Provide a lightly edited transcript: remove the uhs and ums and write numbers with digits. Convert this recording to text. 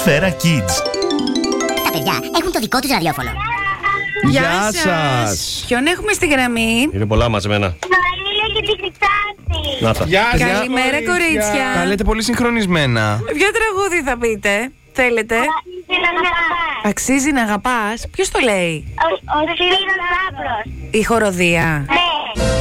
Σφαίρα Kids. Τα παιδιά έχουν το δικό τους ραδιόφωνο. Γεια σας. Ποιον έχουμε στη γραμμή? Είναι πολλά μαζεμένα. Νοήλια και τη Χρυσάτη. Να τα. Γεια σας, Καλημέρα, κορίτσια. Τα λέτε πολύ συγχρονισμένα. Ποιο τραγούδι θα πείτε? Θέλετε? Αξίζει να αγαπάς. Ποιος το λέει? Ο Σπύρος Λάμπρος. Η χοροδία. Ναι.